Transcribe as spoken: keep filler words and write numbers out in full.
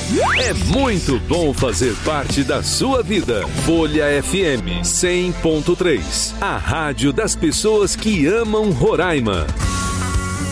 É muito bom fazer parte da sua vida. Folha F M cem ponto três, a rádio das pessoas que amam Roraima.